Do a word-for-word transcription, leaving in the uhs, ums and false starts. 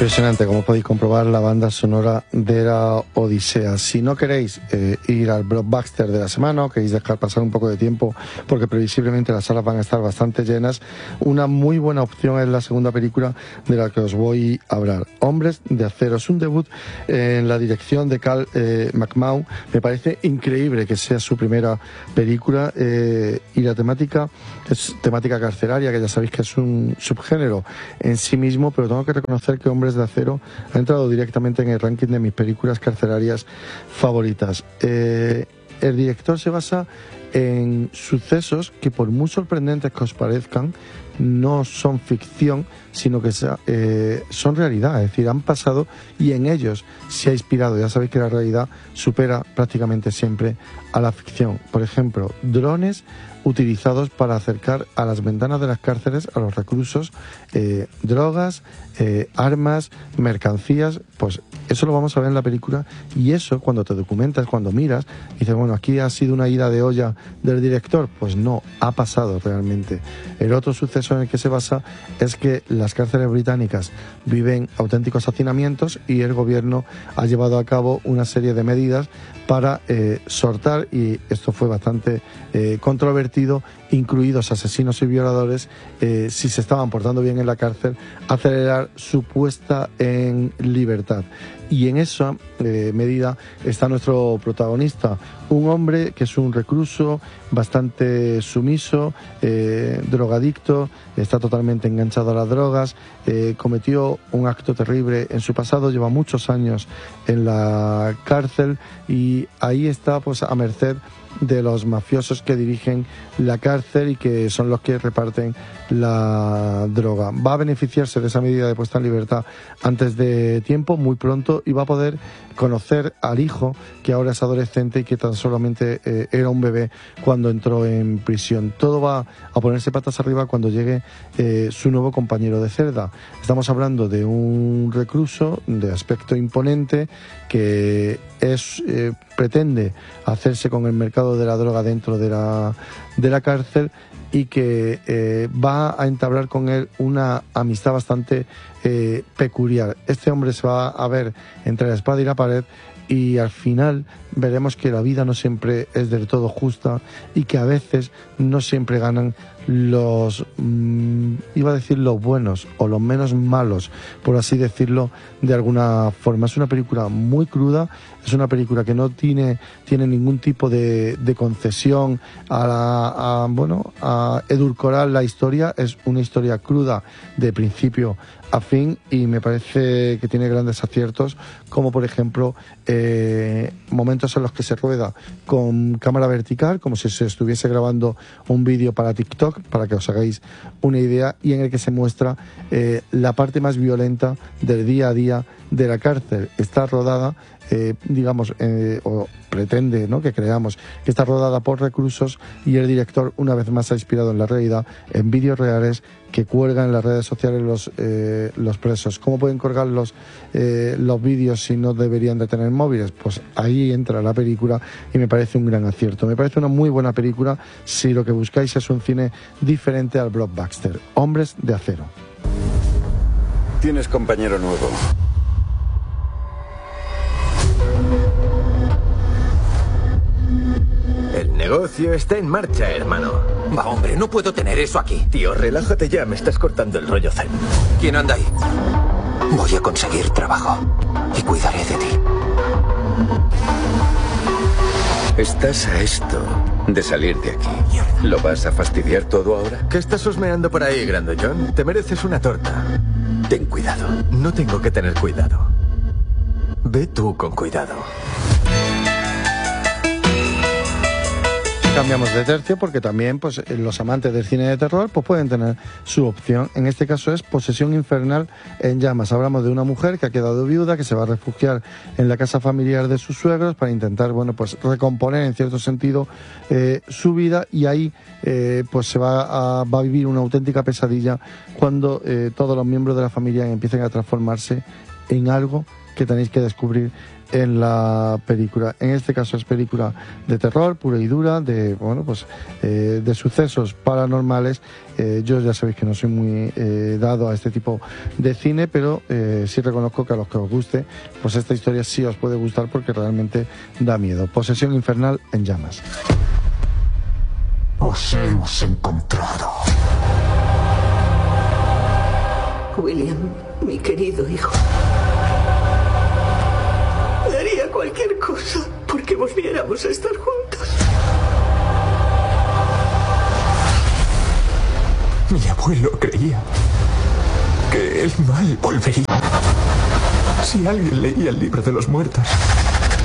Impresionante, como podéis comprobar, la banda sonora de la Odisea. Si no queréis eh, ir al blockbuster de la semana o queréis dejar pasar un poco de tiempo, porque previsiblemente las salas van a estar bastante llenas, una muy buena opción es la segunda película de la que os voy a hablar, Hombres de Acero. Es un debut eh, en la dirección de Cal eh, McMahon. Me parece increíble que sea su primera película eh, y la temática es temática carcelaria, que ya sabéis que es un subgénero en sí mismo, pero tengo que reconocer que Hombres de Acero ha entrado directamente en el ranking de mis películas carcelarias favoritas. Eh, el director se basa en sucesos que, por muy sorprendentes que os parezcan, no son ficción, sino que sea, eh, son realidad, es decir, han pasado y en ellos se ha inspirado. Ya sabéis que la realidad supera prácticamente siempre a la ficción. Por ejemplo, drones utilizados para acercar a las ventanas de las cárceles a los reclusos eh, drogas, eh, armas, mercancías. Pues eso lo vamos a ver en la película, y eso, cuando te documentas, cuando miras, dices, bueno, aquí ha sido una ida de olla del director. Pues no, ha pasado realmente. El otro suceso en el que se basa es que las cárceles británicas viven auténticos hacinamientos y el gobierno ha llevado a cabo una serie de medidas para eh, sortar, y esto fue bastante eh, controvertido, incluidos asesinos y violadores, eh, si se estaban portando bien en la cárcel, acelerar su puesta en libertad. Y en esa eh, medida está nuestro protagonista, un hombre que es un recluso bastante sumiso, eh, drogadicto, está totalmente enganchado a las drogas, eh, cometió un acto terrible en su pasado, lleva muchos años en la cárcel y ahí está pues a merced de los mafiosos que dirigen la cárcel y que son los que reparten la droga. Va a beneficiarse de esa medida de puesta en libertad antes de tiempo, muy pronto, y va a poder conocer al hijo, que ahora es adolescente y que tan solamente eh, era un bebé cuando entró en prisión. Todo va a ponerse patas arriba cuando llegue eh, su nuevo compañero de celda. Estamos hablando de un recluso de aspecto imponente que es eh, pretende hacerse con el mercado de la droga dentro de la, de la cárcel, y que eh, va a entablar con él una amistad bastante eh, peculiar. Este hombre se va a ver entre la espada y la pared, y al final veremos que la vida no siempre es del todo justa y que a veces no siempre ganan los, mmm, iba a decir los buenos o los menos malos, por así decirlo de alguna forma. Es una película muy cruda, es una película que no tiene, tiene ningún tipo de, de concesión a, la, a, bueno, a edulcorar la historia. Es una historia cruda de principio a fin, y me parece que tiene grandes aciertos, como por ejemplo eh, momentos en los que se rueda con cámara vertical, como si se estuviese grabando un vídeo para TikTok, para que os hagáis una idea, y en el que se muestra eh, la parte más violenta del día a día de la cárcel. Está rodada, eh, digamos, eh, o pretende, ¿no?, que creamos que está rodada por reclusos, y el director una vez más ha inspirado en la realidad, en vídeos reales que cuelgan en las redes sociales los, eh, los presos. ¿Cómo pueden colgar los, eh, los vídeos si no deberían de tener móviles? Pues ahí entra la película y me parece un gran acierto. Me parece una muy buena película si lo que buscáis es un cine diferente al blockbuster. Hombres de Acero. Tienes compañero nuevo. El negocio está en marcha, hermano. Va, hombre, no puedo tener eso aquí. Tío, relájate ya, me estás cortando el rollo zen. ¿Quién anda ahí? Voy a conseguir trabajo y cuidaré de ti. Estás a esto de salir de aquí. ¿Lo vas a fastidiar todo ahora? ¿Qué estás husmeando por ahí, grandullón? Te mereces una torta. Ten cuidado. No tengo que tener cuidado. Ve tú con cuidado. Cambiamos de tercio porque también pues los amantes del cine de terror pues pueden tener su opción. En este caso es Posesión Infernal en Llamas. Hablamos de una mujer que ha quedado viuda, que se va a refugiar en la casa familiar de sus suegros para intentar, bueno, pues recomponer en cierto sentido eh, su vida, y ahí eh, pues se va a, va a vivir una auténtica pesadilla cuando eh, todos los miembros de la familia empiecen a transformarse en algo que tenéis que descubrir en la película. En este caso es película de terror pura y dura, de bueno pues eh, de sucesos paranormales. Eh, yo ya sabéis que no soy muy eh, dado a este tipo de cine, pero eh, sí reconozco que a los que os guste, pues esta historia sí os puede gustar porque realmente da miedo. Posesión infernal en llamas. Os hemos encontrado. William, mi querido hijo. Daría cualquier cosa porque volviéramos a estar juntos. Mi abuelo creía que el mal volvería. Si alguien leía el libro de los muertos,